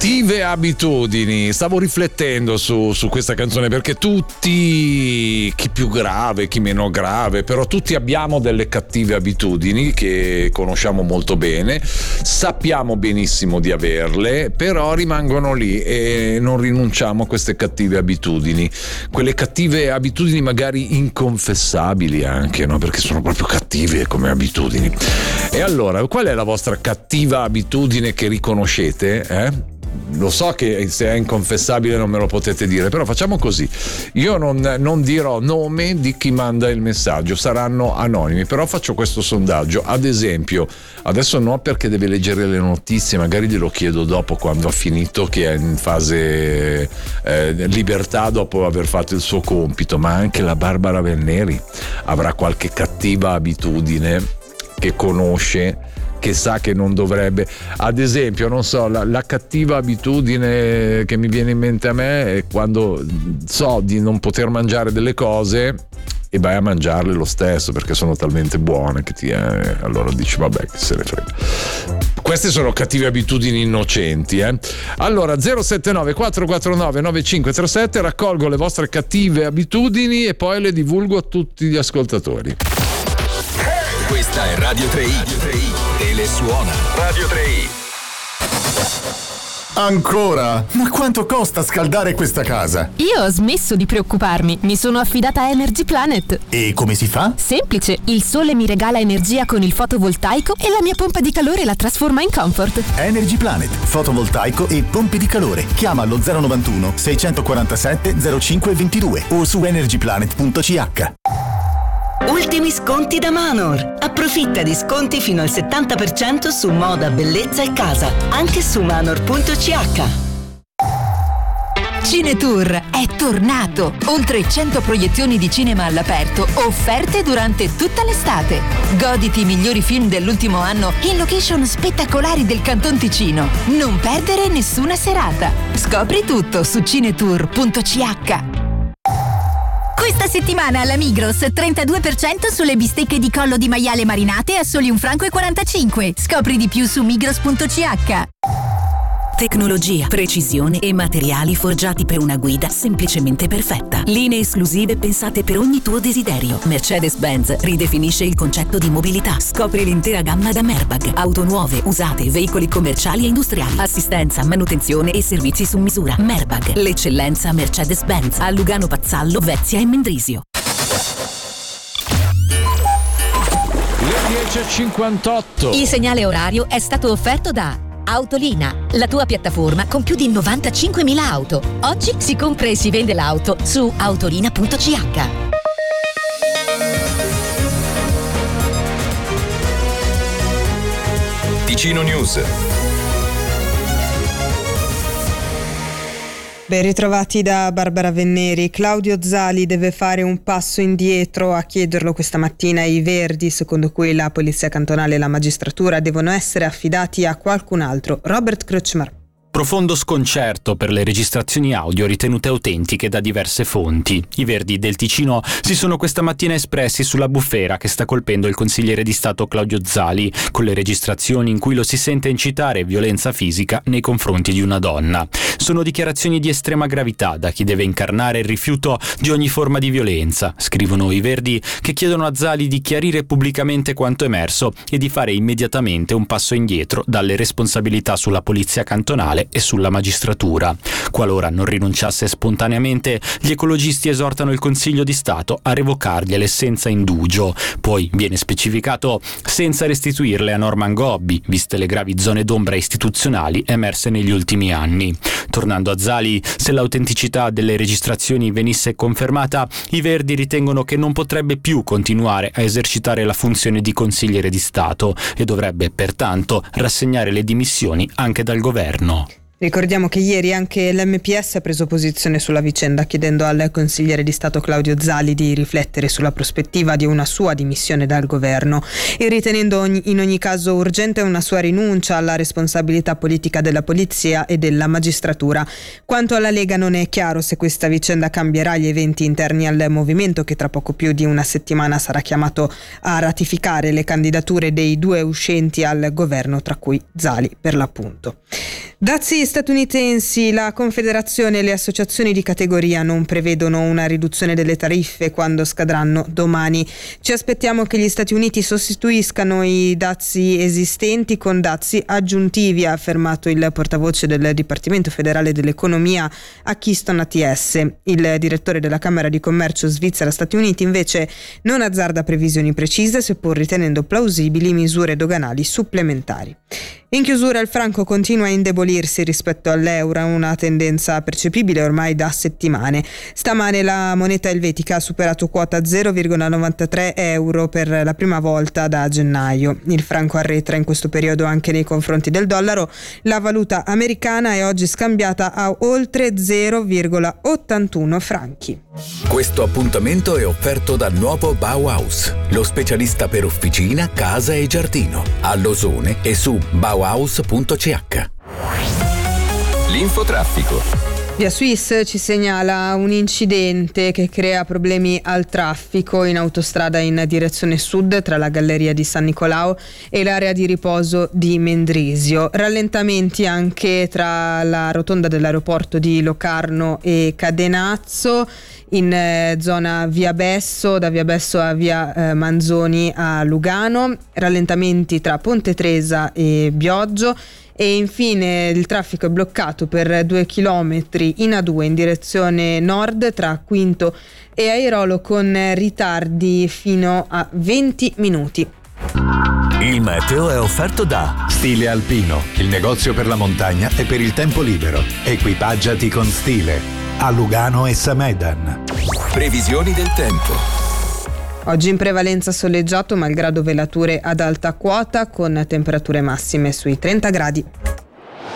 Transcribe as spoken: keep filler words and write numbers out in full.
Cattive abitudini. Stavo riflettendo su, su questa canzone, perché tutti, chi più grave, chi meno grave, però tutti abbiamo delle cattive abitudini che conosciamo molto bene, sappiamo benissimo di averle, però rimangono lì e non rinunciamo a queste cattive abitudini. Quelle cattive abitudini magari inconfessabili anche, no? Perché sono proprio cattive come abitudini. E allora, qual è la vostra cattiva abitudine che riconoscete? Eh? Lo so che se è inconfessabile non me lo potete dire, però facciamo così: io non, non dirò nome di chi manda il messaggio, saranno anonimi, però faccio questo sondaggio. Ad esempio, adesso no, perché deve leggere le notizie, magari glielo chiedo dopo, quando ha finito, che è in fase eh, libertà dopo aver fatto il suo compito. Ma anche la Barbara Venneri avrà qualche cattiva abitudine che conosce, che sa che non dovrebbe. Ad esempio, non so, la, la cattiva abitudine che mi viene in mente a me è quando so di non poter mangiare delle cose e vai a mangiarle lo stesso perché sono talmente buone che ti eh, allora dici vabbè, che se ne frega. Queste sono cattive abitudini innocenti, eh. Allora zero sette nove quattro quattro nove nove cinque tre sette, raccolgo le vostre cattive abitudini e poi le divulgo a tutti gli ascoltatori. Questa è Radio tre i, e le suona Radio tre i. Ancora? Ma quanto costa scaldare questa casa? Io ho smesso di preoccuparmi, mi sono affidata a Energy Planet. E come si fa? Semplice, il sole mi regala energia con il fotovoltaico e la mia pompa di calore la trasforma in comfort. Energy Planet, fotovoltaico e pompe di calore. Chiama allo zero novantuno seicentoquarantasette zero cinque ventidue o su energyplanet punto c h. Ultimi sconti da Manor. Approfitta di sconti fino al settanta per cento su moda, bellezza e casa, anche su manor punto c h. Cinetour è tornato! Oltre cento proiezioni di cinema all'aperto, offerte durante tutta l'estate. Goditi i migliori film dell'ultimo anno in location spettacolari del Canton Ticino. Non perdere nessuna serata. Scopri tutto su cinetour punto c h. Questa settimana alla Migros trentadue per cento sulle bistecche di collo di maiale marinate a soli un franco e quarantacinque. Scopri di più su migros punto c h. Tecnologia, precisione e materiali forgiati per una guida semplicemente perfetta. Linee esclusive pensate per ogni tuo desiderio. Mercedes-Benz ridefinisce il concetto di mobilità. Scopri l'intera gamma da Merbag. Auto nuove, usate, veicoli commerciali e industriali. Assistenza, manutenzione e servizi su misura. Merbag, l'eccellenza Mercedes-Benz. A Lugano, Pazzallo, Vezia e Mendrisio. Le dieci e cinquantotto. Il segnale orario è stato offerto da Autolina, la tua piattaforma con più di novantacinquemila auto. Oggi si compra e si vende l'auto su autolina punto c h. Ticino News. Ben ritrovati da Barbara Venneri. Claudio Zali deve fare un passo indietro, a chiederlo questa mattina i Verdi, secondo cui la Polizia Cantonale e la magistratura devono essere affidati a qualcun altro. Robert Kreutzmer. Profondo sconcerto per le registrazioni audio ritenute autentiche da diverse fonti. I Verdi del Ticino si sono questa mattina espressi sulla bufera che sta colpendo il consigliere di Stato Claudio Zali, con le registrazioni in cui lo si sente incitare violenza fisica nei confronti di una donna. Sono dichiarazioni di estrema gravità da chi deve incarnare il rifiuto di ogni forma di violenza, scrivono i Verdi, che chiedono a Zali di chiarire pubblicamente quanto emerso e di fare immediatamente un passo indietro dalle responsabilità sulla Polizia Cantonale e sulla magistratura. Qualora non rinunciasse spontaneamente, gli ecologisti esortano il Consiglio di Stato a revocargliele senza indugio. Poi viene specificato senza restituirle a Norman Gobbi, viste le gravi zone d'ombra istituzionali emerse negli ultimi anni. Tornando a Zali, se l'autenticità delle registrazioni venisse confermata, i Verdi ritengono che non potrebbe più continuare a esercitare la funzione di consigliere di Stato e dovrebbe pertanto rassegnare le dimissioni anche dal governo. Ricordiamo che ieri anche l'M P S ha preso posizione sulla vicenda, chiedendo al consigliere di Stato Claudio Zali di riflettere sulla prospettiva di una sua dimissione dal governo e ritenendo ogni, in ogni caso urgente una sua rinuncia alla responsabilità politica della polizia e della magistratura. Quanto alla Lega non è chiaro se questa vicenda cambierà gli eventi interni al movimento, che tra poco più di una settimana sarà chiamato a ratificare le candidature dei due uscenti al governo, tra cui Zali per l'appunto. Dazi statunitensi, la Confederazione e le associazioni di categoria non prevedono una riduzione delle tariffe quando scadranno domani. Ci aspettiamo che gli Stati Uniti sostituiscano i dazi esistenti con dazi aggiuntivi, ha affermato il portavoce del Dipartimento federale dell'economia a Keystone A T S. Il direttore della Camera di Commercio Svizzera-Stati Uniti invece non azzarda previsioni precise, seppur ritenendo plausibili misure doganali supplementari. In chiusura il franco continua a indebolirsi rispetto all'euro, una tendenza percepibile ormai da settimane. Stamane la moneta elvetica ha superato quota zero virgola novantatré euro per la prima volta da gennaio. Il franco arretra in questo periodo anche nei confronti del dollaro. La valuta americana è oggi scambiata a oltre zero virgola ottantuno franchi. Questo appuntamento è offerto da Nuovo Bauhaus, lo specialista per officina, casa e giardino. A Losone e su bauhaus punto c h. L'infotraffico. Via Swiss ci segnala un incidente che crea problemi al traffico in autostrada in direzione sud tra la galleria di San Nicolao e l'area di riposo di Mendrisio. Rallentamenti anche tra la rotonda dell'aeroporto di Locarno e Cadenazzo, in eh, zona via Besso, da via Besso a via eh, Manzoni a Lugano, rallentamenti tra Ponte Tresa e Bioggio. E infine il traffico è bloccato per due chilometri in A due in direzione nord tra Quinto e Airolo, con ritardi fino a venti minuti. Il meteo è offerto da Stile Alpino, il negozio per la montagna e per il tempo libero. Equipaggiati con stile. A Lugano e Samedan. Previsioni del tempo. Oggi in prevalenza soleggiato, malgrado velature ad alta quota, con temperature massime sui trenta gradi.